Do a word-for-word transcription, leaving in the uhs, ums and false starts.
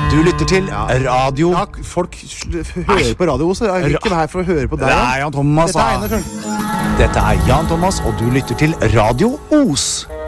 Du lytter til radio. Ja, folk sl- hører på Radio Os. Jeg er ikke her for å høre på deg. Det er Jan Thomas. Dette er Einar Skjønn. Dette er Jan Thomas, og du lytter til Radio Os.